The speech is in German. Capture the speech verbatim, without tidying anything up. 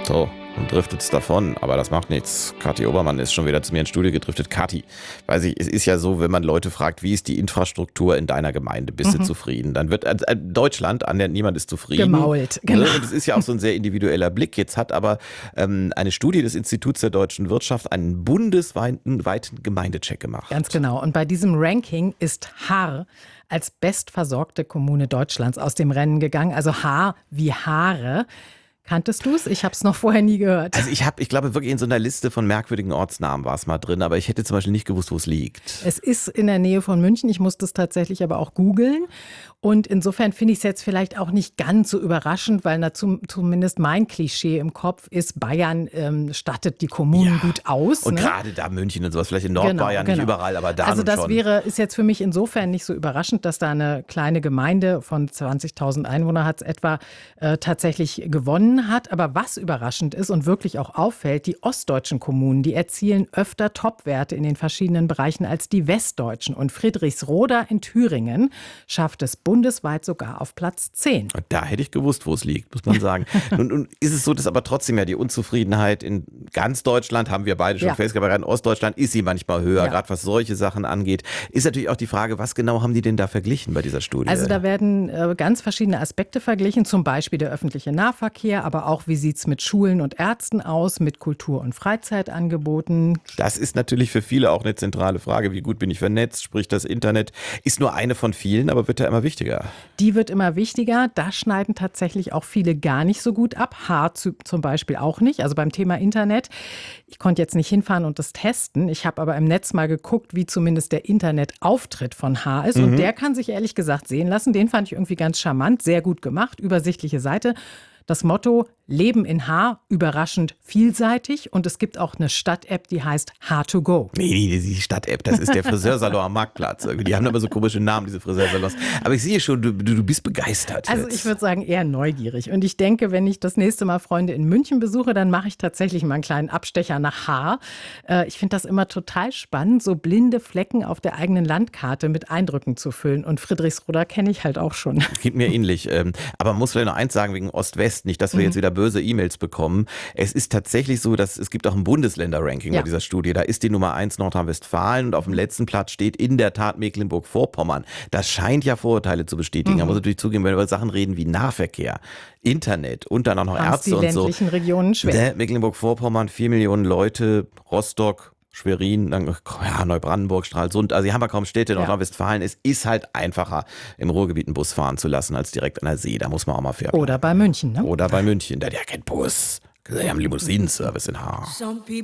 So, und driftet's davon, aber das macht nichts. Kathi Obermann ist schon wieder zu mir ins Studio gedriftet. Kathi, weiß ich, es ist ja so, wenn man Leute fragt, wie ist die Infrastruktur in deiner Gemeinde, bist du Mhm. zufrieden? Dann wird äh, Deutschland, annähernd niemand ist zufrieden. Gemault, Ne? genau. Und es ist ja auch so ein sehr individueller Blick. Jetzt hat aber ähm, eine Studie des Instituts der deutschen Wirtschaft einen bundesweiten weiten Gemeindecheck gemacht. Ganz genau. Und bei diesem Ranking ist Haar als bestversorgte Kommune Deutschlands aus dem Rennen gegangen. Also Haar wie Haare. Kanntest du es? Ich habe es noch vorher nie gehört. Also ich habe, ich glaube wirklich in so einer Liste von merkwürdigen Ortsnamen war es mal drin, aber ich hätte zum Beispiel nicht gewusst, wo es liegt. Es ist in der Nähe von München. Ich musste es tatsächlich aber auch googeln. Und insofern finde ich es jetzt vielleicht auch nicht ganz so überraschend, weil na, zum, zumindest mein Klischee im Kopf ist, Bayern ähm, stattet die Kommunen Ja. gut aus. Und ne? gerade da München und sowas, vielleicht in Nordbayern, Genau, nicht genau. überall, aber da Also nun das schon. wäre, ist jetzt für mich insofern nicht so überraschend, dass da eine kleine Gemeinde von zwanzigtausend Einwohner hat etwa äh, tatsächlich gewonnen hat. Aber was überraschend ist und wirklich auch auffällt, die ostdeutschen Kommunen, die erzielen öfter Topwerte in den verschiedenen Bereichen als die westdeutschen. Und Friedrichsroda in Thüringen schafft es bundesweit sogar auf Platz zehn. Und da hätte ich gewusst, wo es liegt, muss man sagen. Nun, nun ist es so, dass aber trotzdem ja die Unzufriedenheit in ganz Deutschland, haben wir beide schon Ja. festgestellt, aber gerade in Ostdeutschland ist sie manchmal höher, Ja. gerade was solche Sachen angeht. Ist natürlich auch die Frage, was genau haben die denn da verglichen bei dieser Studie? Also da werden äh, ganz verschiedene Aspekte verglichen, zum Beispiel der öffentliche Nahverkehr, aber auch wie sieht es mit Schulen und Ärzten aus, mit Kultur- und Freizeitangeboten. Das ist natürlich für viele auch eine zentrale Frage. Wie gut bin ich vernetzt? Sprich, das Internet ist nur eine von vielen, aber wird ja immer wichtiger. Die wird immer wichtiger. Da schneiden tatsächlich auch viele gar nicht so gut ab. Haar zu, zum Beispiel auch nicht. Also beim Thema Internet. Ich konnte jetzt nicht hinfahren und das testen. Ich habe aber im Netz mal geguckt, wie zumindest der Internetauftritt von Haar ist. Und der kann sich ehrlich gesagt sehen lassen. Den fand ich irgendwie ganz charmant, sehr gut gemacht. Übersichtliche Seite. Das Motto: Leben in Haar, überraschend vielseitig. Und es gibt auch eine Stadt-App, die heißt Haar to go. Nee, nee, die Stadt-App, das ist der Friseursalon am Marktplatz. Irgendwie. Die haben immer so komische Namen, diese Friseursalons. Aber ich sehe schon, du, du bist begeistert. Also jetzt. ich würde sagen, eher neugierig. Und ich denke, wenn ich das nächste Mal Freunde in München besuche, dann mache ich tatsächlich mal einen kleinen Abstecher nach Haar. Äh, Ich finde das immer total spannend, so blinde Flecken auf der eigenen Landkarte mit Eindrücken zu füllen. Und Friedrichsroda kenne ich halt auch schon. Geht mir ähnlich. Ähm, Aber man muss vielleicht noch eins sagen wegen Ost-West, nicht, dass wir jetzt wieder böse E-Mails bekommen. Es ist tatsächlich so, dass es gibt auch ein Bundesländer-Ranking Ja. bei dieser Studie. Da ist die Nummer eins Nordrhein-Westfalen und auf dem letzten Platz steht in der Tat Mecklenburg-Vorpommern. Das scheint ja Vorurteile zu bestätigen. Man muss natürlich zugeben, wenn wir über Sachen reden wie Nahverkehr, Internet und dann auch noch Haben es die Ärzte und so. ländlichen Regionen schwer. Der Mecklenburg-Vorpommern, vier Millionen Leute, Rostock, Schwerin, dann, ja, Neubrandenburg, Stralsund, also hier haben wir kaum Städte in Ja. Nordrhein-Westfalen. Es ist halt einfacher, im Ruhrgebiet einen Bus fahren zu lassen, als direkt an der See. Da muss man auch mal fair bleiben. Oder bei München, ne? Oder bei München, da hat ja kein Bus. Die haben Limousinenservice in Haar. Some people